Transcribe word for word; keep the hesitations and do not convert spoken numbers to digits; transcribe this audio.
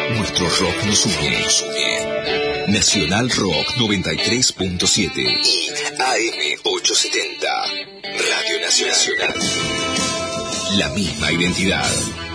Nuestro rock nos une. Nacional Rock noventa y tres punto siete y A M ochocientos setenta. Radio Nacional. La misma identidad.